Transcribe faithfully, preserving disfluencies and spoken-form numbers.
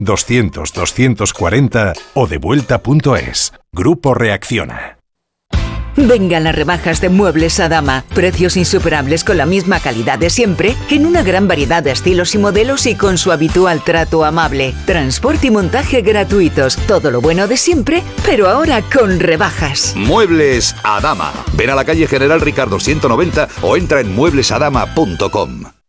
doscientos doscientos cuarenta o devuelta.es. Grupo Reacciona. Vengan las rebajas de Muebles Adama. Precios insuperables con la misma calidad de siempre, en una gran variedad de estilos y modelos y con su habitual trato amable. Transporte y montaje gratuitos. Todo lo bueno de siempre, pero ahora con rebajas. Muebles Adama. Ven a la calle General Ricardo ciento noventa o entra en muebles adama punto com.